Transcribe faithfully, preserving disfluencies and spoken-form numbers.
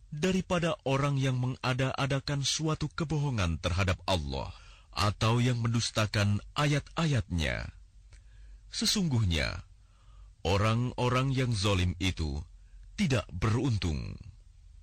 daripada orang yang mengada-adakan suatu kebohongan terhadap Allah atau yang mendustakan ayat-ayatnya. Sesungguhnya, orang-orang yang zalim itu tidak beruntung.